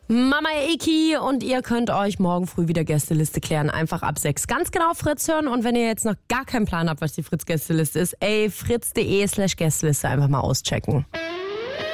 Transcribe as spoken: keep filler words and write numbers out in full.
Mama Eki und ihr könnt euch morgen früh wieder Gästeliste klären. Einfach ab sechs. Ganz genau Fritz hören. Und wenn ihr jetzt noch gar keinen Plan habt, was die Fritz-Gästeliste ist, ey, fritz.de slash Gästeliste einfach mal auschecken.